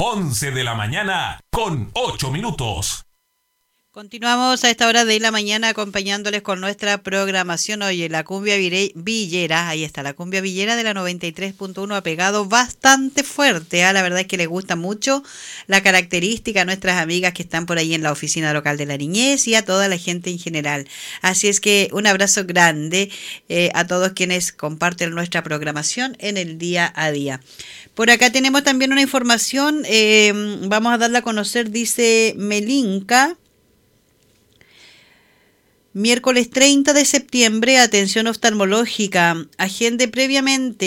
11 de la mañana con 8 minutos. Continuamos a esta hora de la mañana acompañándoles con nuestra programación. Oye, la cumbia villera, ahí está, la cumbia villera de la 93.1 ha pegado bastante fuerte, ¿eh? La verdad es que les gusta mucho la característica a nuestras amigas que están por ahí en la oficina local de la niñez y a toda la gente en general. Así es que un abrazo grande a todos quienes comparten nuestra programación en el día a día. Por acá tenemos también una información, vamos a darla a conocer, dice Melinka. Miércoles 30 de septiembre, atención oftalmológica. Agende previamente